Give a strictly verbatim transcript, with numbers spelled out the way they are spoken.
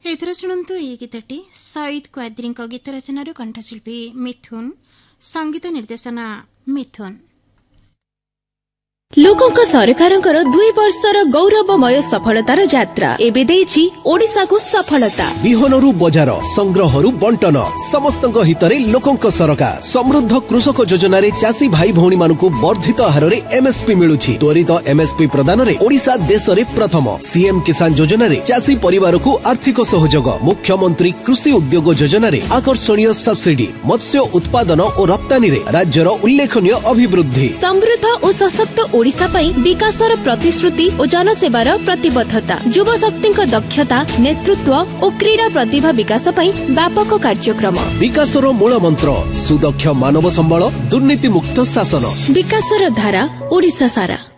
एथर शुणु ये गीतटी सईद क्वाद्री गीत रचनार कंठशिल्पी मिथुन संगीत निर्देशना मिथुन। लोकंक सरकारंकर दुई वर्षर गौरवमय सफलतार यात्रा एबे देछि ओडिसा को सफलता। बिहनरु बजार संग्रहरु बंटन समस्तक हितरे लोकंक सरकार समृद्ध कृषक योजना रे चासी भाई भौणी मानकु वर्धित आहार रे एमएसपी मिलुछि। त्वरित एमएसपी प्रदान रे ओडिसा देश रे प्रथम। सीएम किसान योजना रे चासी परिवार को आर्थिक सहयोग। मुख्यमंत्री कृषि उद्योग योजना रे आकर्षणीय सब्सिडी। मत्स्य उत्पादन और रप्तानी रे राज्यर उल्लेखनीय अभिवृद्धि। समृद्ध और सशक्त ओडिसा पई विकासर प्रतिश्रुति और जनसेवार प्रतिबद्धता। युवा शक्ति दक्षता नेतृत्व और क्रीड़ा प्रतिभा विकास पई व्यापक कार्यक्रम। विकासर मूल मंत्र सुदक्ष मानव संबल दुर्नीति मुक्त शासन। विकासर धारा ओडिसा सारा।